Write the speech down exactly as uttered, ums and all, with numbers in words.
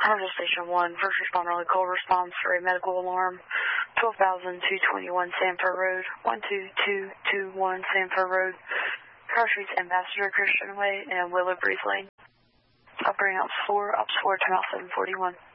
Harvard Station one, first responder only call response for a medical alarm, twelve thousand two hundred twenty-one Sanford Road, one two two two one Sanford Road, Car Streets Ambassador Christian Way, and Willow Breeze Lane. Operating Ops four, Ops four, turn off seven forty-one.